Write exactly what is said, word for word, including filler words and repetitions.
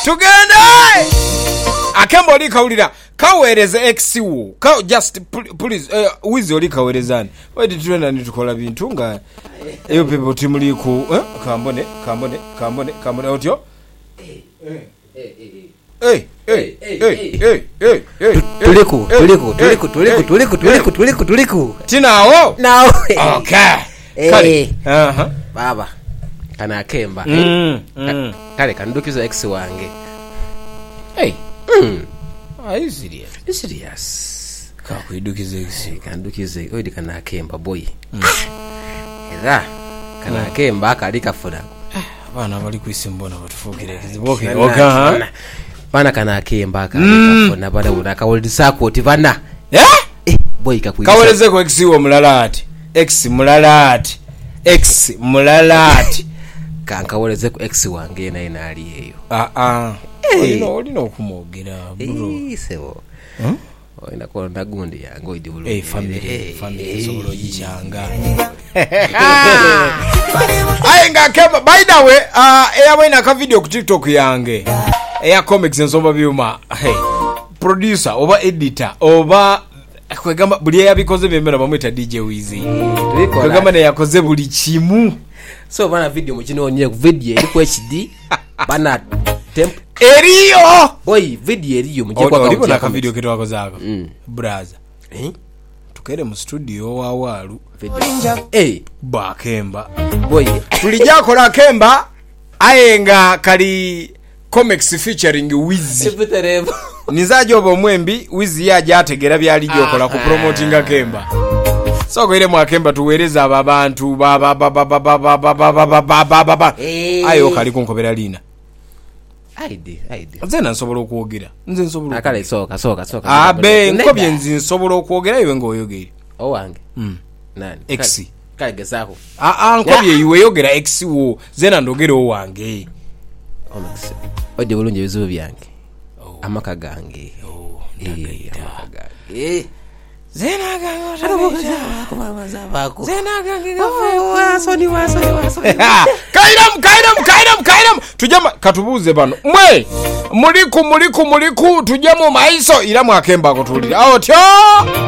tugende akemba oli kawulira kaweereze X wo ka just please uh, wizi oli kaweerezani wadi tuenda nitukola bintu nga eyo pepo timuli ku eh? kambone kambone kambone kambone otyo eh eh eh eh eh eh tuliku tuliku tuliku tuliku tuliku tuliku tuliku tuliku tinawo nawo okay kale aha baba kana akemba mm, mm. kale kandukizo X wange hey mm. are you serious you serious ka kuidukizo X kandukize oidi kana akemba boy mm. era kana mm. akemba akalika funa bana bali kwisimbona batufukire kiziboke oka bana kana akemba akalika mm. funa bana unaka old support bana eh eh boy kakwisa kaweleze ko X wo mulalati X mulalati X mulalati kankaweleze ku X wange na ina ali eyo ah ah olino olino okumogera bro eh sebo hmm? oina ko ndagundi yango idi bulu eh family family solo yichanga ayenga kema by the way uh eyabaina ka video ku TikTok yange eya comics nsomba byuma hey producer oba editor oba kwegamba buli yabikoze bemera bamwita D J Wizi kwegamba ne yakoze buli kimu so bana video mukino onye ku video eri ku H D bana temp eriyo boy video eriyo muje kwa olipo na ka video kitu wako zako mm. brother eh tukere mu studio wa walu eh bakemba boy tulijakola kemba ayenga kali comics featuring Wizi ebuterebo nizajo bomwembi Wizi yaje ategera byali jokola ku promotinga kemba so ko ile mwakemba tuwereza ababantu baba baba baba baba baba baba ayo kali kunkobera lina aidi aidi nzena nsobola okwogera nze nsobola akale soka soka soka abe nkobye nzi nsobola okwogera iwe ngoyogera owange mm nani X kale gezako a a nkobye iwe yogera X wo zena ndogera owange omax ode bulunje bizubu byange amaka gange eh amaka gange zena gange kubabaza bako zena gange wasoni wasoni wasoni kairam kairam kairam kairam tujama katubuze bano mwe muliku muliku muliku tujama maiso ila mwakemba kutulira aho tyo